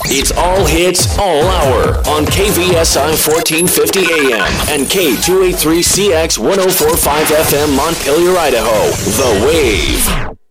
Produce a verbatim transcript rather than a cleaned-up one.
It's all hits, all hour on K V S I fourteen fifty A M and K two eighty-three C X ten forty-five F M Montpelier, Idaho. The Wave.